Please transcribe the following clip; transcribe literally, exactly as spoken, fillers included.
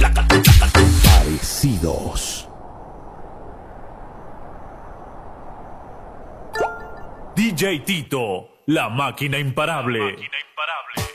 Parecidos. D J Tito, la máquina imparable. La máquina imparable.